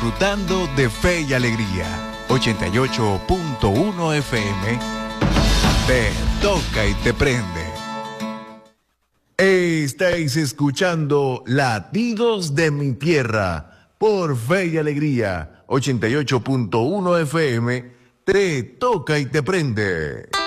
disfrutando de Fe y Alegría. 88.1 FM. Te toca y te prende. Estáis escuchando Latidos de mi Tierra por Fe y Alegría. 88.1 FM. Te toca y te prende.